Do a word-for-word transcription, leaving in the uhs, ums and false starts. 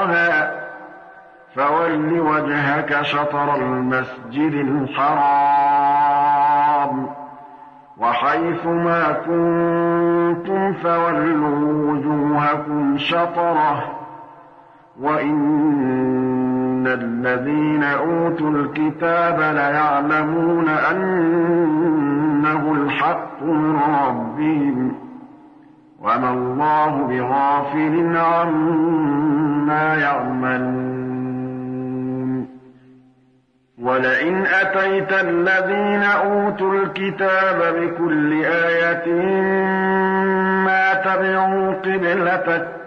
شطرها فول وجهك شطر المسجد الحرام وحيث ما كنتم فولوا وجوهكم شطره وإن الذين أوتوا الكتاب ليعلمون أنه الحق من ربهم وما الله بغافل عما يعملون ولئن أتيت الذين أوتوا الكتاب بكل آية ما تبعوا قبلتك